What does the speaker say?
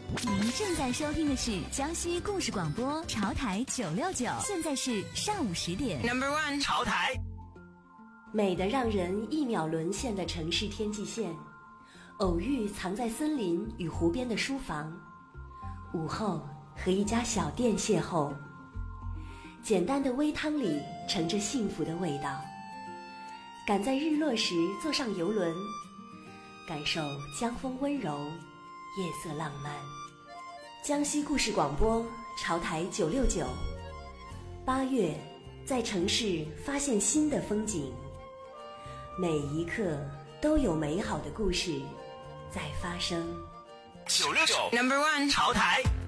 您正在收听的是江西故事广播潮台969，现在是上午10点。 Number one， 潮台。 美得让人一秒沦陷的城市天际线，偶遇藏在森林与湖边的书房，午后和一家小店邂逅，简单的微汤里盛着幸福的味道。赶在日落时坐上游轮，感受江风温柔，夜色浪漫。江西故事广播潮台969，8月在城市发现新的风景，每一刻都有美好的故事在发生。 969 Number one， 潮台。